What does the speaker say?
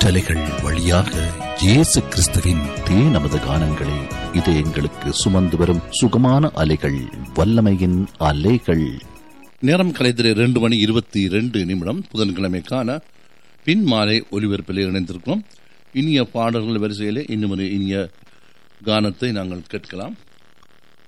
காற்றலைகள் வழியாக இயேசு கிறிஸ்துவின் நமது கானங்களை இது எங்களுக்கு சுமந்து வரும் சுகமான அலைகள், வல்லமையின் அலைகள். நேரம் கலைத்திரை 2:22 புதன்கிழமைக்கான பின் மாலை ஒலிபரப்பில் இணைந்திருக்கிறோம். இனிய பாடல்கள் வரிசையிலே இன்னும் ஒரு இனிய கானத்தை நாங்கள் கேட்கலாம்.